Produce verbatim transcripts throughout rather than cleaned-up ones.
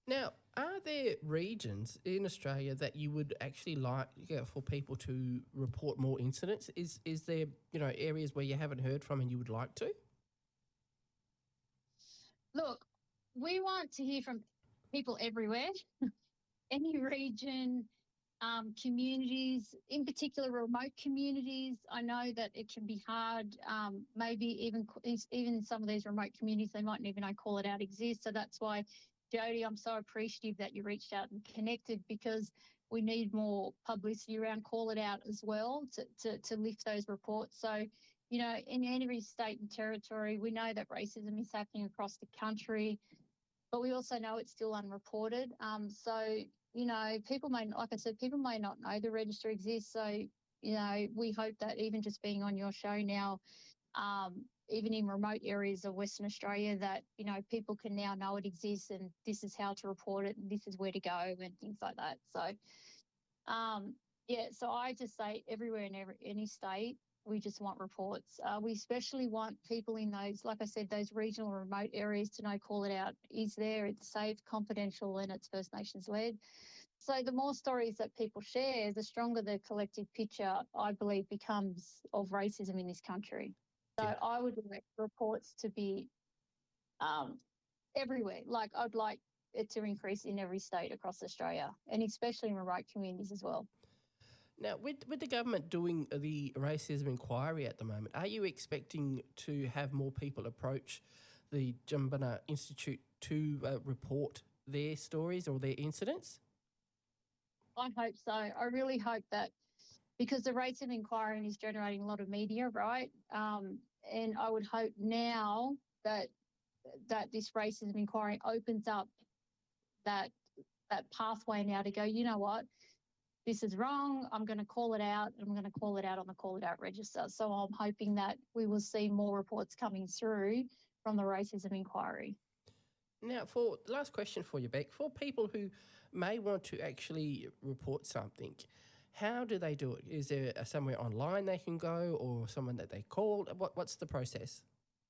Now, are there regions in Australia that you would actually like, yeah, for people to report more incidents? Is is there, you know, areas where you haven't heard from and you would like to? Look, we want to hear from people everywhere, any region, um, communities, in particular remote communities. I know that it can be hard. Um, maybe even even in some of these remote communities, they mightn't even know Call It Out exists. So that's why, Jody, I'm so appreciative that you reached out and connected, because we need more publicity around Call It Out as well to, to, to lift those reports. So, you know, in every state and territory, we know that racism is happening across the country, but we also know it's still unreported. Um, so, you know, people may, like I said, people may not know the register exists. So, you know, we hope that even just being on your show now, um, even in remote areas of Western Australia, that, you know, people can now know it exists and this is how to report it and this is where to go and things like that. So, um, yeah, so I just say everywhere in every, any state, we just want reports. Uh, we especially want people in those, like I said, those regional remote areas to know Call It Out is there, it's safe, confidential, and it's First Nations led. So the more stories that people share, the stronger the collective picture, I believe, becomes of racism in this country. So Yeah. I would like reports to be um, everywhere. Like I'd like it to increase in every state across Australia, and especially in remote communities as well. Now, with with the government doing the racism inquiry at the moment, are you expecting to have more people approach the Jumbunna Institute to uh, report their stories or their incidents? I hope so. I really hope that, because the racism inquiry is generating a lot of media, right? Um, and I would hope now that that this racism inquiry opens up that that pathway now to go, you know what, this is wrong, I'm going to call it out, and I'm going to call it out on the Call It Out register. So I'm hoping that we will see more reports coming through from the racism inquiry. Now, for the last question for you, Beck, for people who may want to actually report something, how do they do it? Is there a, somewhere online they can go, or someone that they call? What What's the process?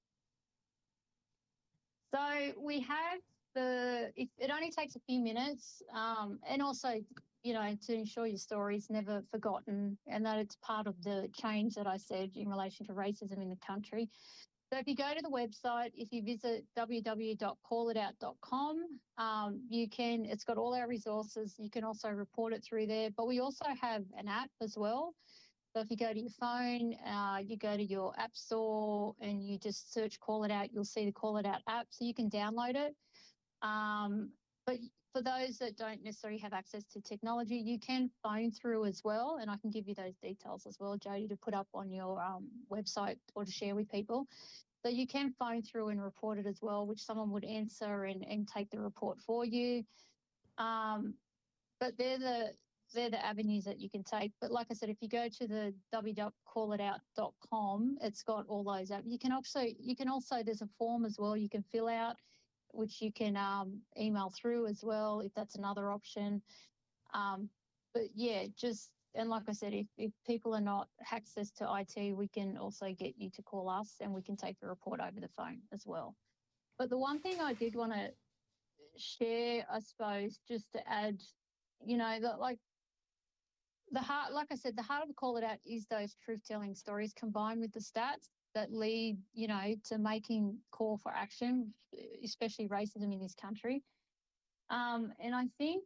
So we have the, it, it only takes a few minutes, um, and also, you know, to ensure your story is never forgotten and that it's part of the change that I said in relation to racism in the country. So if you go to the website, if you visit w w w dot call it out dot com, um, you can, it's got all our resources. You can also report it through there, but we also have an app as well. So if you go to your phone, uh, you go to your app store and you just search Call It Out, you'll see the Call It Out app, so you can download it. Um, but for those that don't necessarily have access to technology, you can phone through as well, and I can give you those details as well, Jody, to put up on your um, website or to share with people. So you can phone through and report it as well, which someone would answer and, and take the report for you. Um, but they're the they're the avenues that you can take. But like I said, if you go to the w w w dot call it out dot com, it's got all those. You can also you can also there's a form as well you can fill out, which you can um, email through as well if that's another option. Um, but yeah, just, and like I said, if, if people are not access to I T, we can also get you to call us and we can take the report over the phone as well. But the one thing I did want to share, I suppose, just to add, you know, that like the heart, like I said, the heart of the Call It Out is those truth-telling stories combined with the stats that lead, you know, to making call for action, especially racism in this country. Um, and I think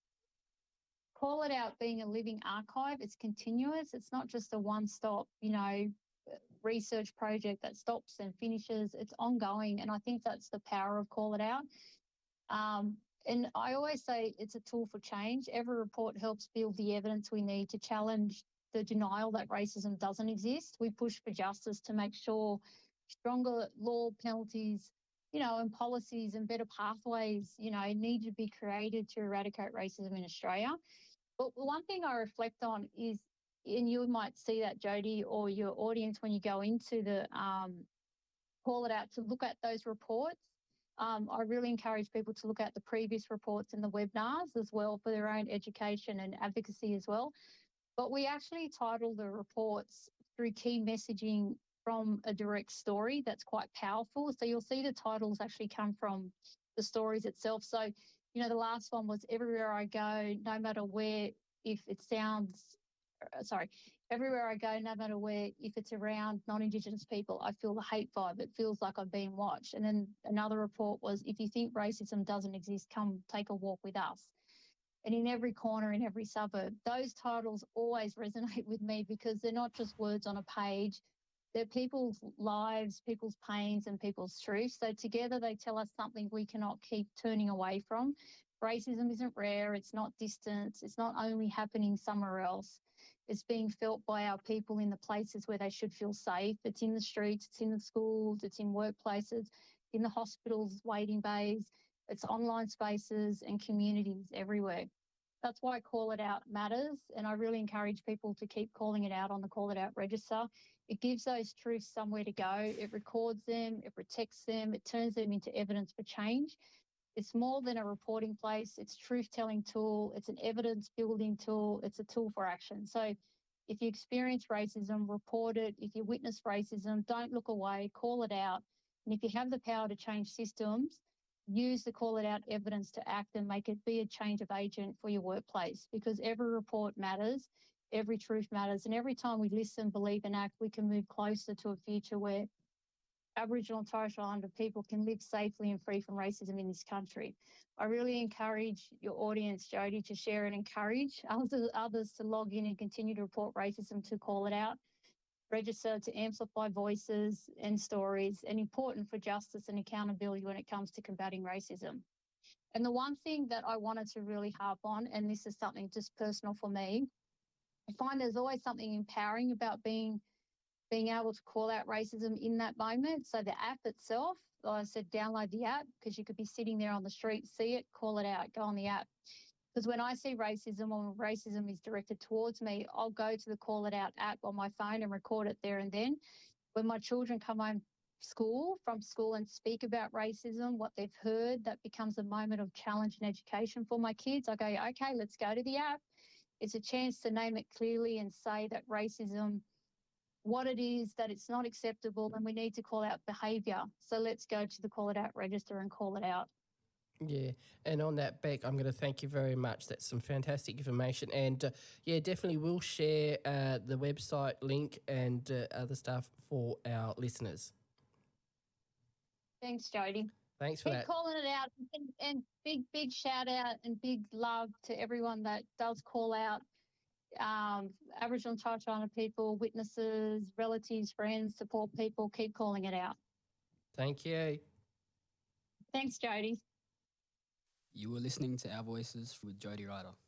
Call It Out being a living archive, it's continuous. It's not just a one-stop, you know, research project that stops and finishes. It's ongoing, and I think that's the power of Call It Out. Um, and I always say it's a tool for change. Every report helps build the evidence we need to challenge the denial that racism doesn't exist. We push for justice to make sure stronger law penalties, you know, and policies and better pathways, you know, need to be created to eradicate racism in Australia. But one thing I reflect on is, and you might see that, Jody, or your audience when you go into the um, Call It Out, to look at those reports. Um, I really encourage people to look at the previous reports and the webinars as well for their own education and advocacy as well. But we actually title the reports through key messaging from a direct story that's quite powerful. So you'll see the titles actually come from the stories itself. So you know, the last one was everywhere I go, no matter where, if it sounds, uh, sorry, everywhere I go, no matter where, if it's around non-Indigenous people, I feel the hate vibe. It feels like I'm being watched. And then another report was, if you think racism doesn't exist, come take a walk with us. And in every corner, in every suburb, those titles always resonate with me because they're not just words on a page. They're people's lives, people's pains and people's truths. So together they tell us something we cannot keep turning away from. Racism isn't rare. It's not distant. It's not only happening somewhere else. It's being felt by our people in the places where they should feel safe. It's in the streets, it's in the schools, it's in workplaces, in the hospitals, waiting bays, it's online spaces and communities everywhere. That's why Call It Out matters. And I really encourage people to keep calling it out on the Call It Out register. It gives those truths somewhere to go. It records them, it protects them, it turns them into evidence for change. It's more than a reporting place. It's a truth-telling tool. It's an evidence-building tool. It's a tool for action. So if you experience racism, report it. If you witness racism, don't look away, call it out. And if you have the power to change systems, use the Call It Out evidence to act and make it be a change of agent for your workplace, because every report matters, every truth matters. And every time we listen, believe and act, we can move closer to a future where Aboriginal and Torres Strait Islander people can live safely and free from racism in this country. I really encourage your audience, Jody, to share and encourage others, others to log in and continue to report racism, to call it out, register to amplify voices and stories, and important for justice and accountability when it comes to combating racism. And the one thing that I wanted to really harp on, and this is something just personal for me, I find there's always something empowering about being being able to call out racism in that moment. So the app itself, like I said, download the app, because you could be sitting there on the street, see it, call it out, go on the app. Because when I see racism or racism is directed towards me, I'll go to the Call It Out app on my phone and record it there and then. When my children come home school from school and speak about racism, what they've heard, that becomes a moment of challenge and education for my kids. I go, okay, let's go to the app. It's a chance to name it clearly and say that racism, what it is, that it's not acceptable, and we need to call out behaviour. So let's go to the Call It Out register and call it out. Yeah, and on that, Beck, I'm going to thank you very much. That's some fantastic information. And uh, yeah, definitely we'll share uh, the website link and uh, other stuff for our listeners. Thanks, Jody. Thanks for Keep that. calling it out, and, and big, big shout out and big love to everyone that does call out. Um, Aboriginal and Torres Strait Islander people, witnesses, relatives, friends, support people, keep calling it out. Thank you. Thanks, Jody. You were listening to Our Voices with Jody Ryder.